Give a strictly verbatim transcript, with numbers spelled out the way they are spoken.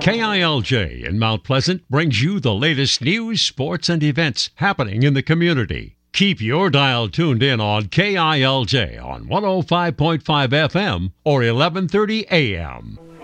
K I L J in Mount Pleasant brings you the latest news, sports, and events happening in the community. Keep your dial tuned in on K I L J on one oh five point five F M or eleven thirty A M.